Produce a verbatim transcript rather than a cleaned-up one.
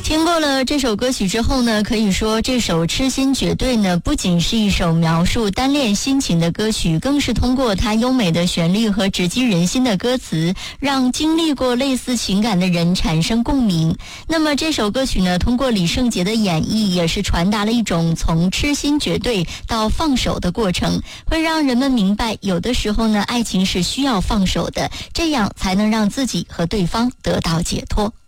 听过了这首歌曲之后呢，可以说这首《痴心绝对》呢，不仅是一首描述单恋心情的歌曲，更是通过它优美的旋律和直击人心的歌词，让经历过类似情感的人产生共鸣。那么这首歌曲呢，通过李圣杰的演绎，也是传达了一种从痴心绝对到放手的过程，会让人们明白，有的时候呢，爱情是需要放手的，这样才能让自己和对方得到解脱。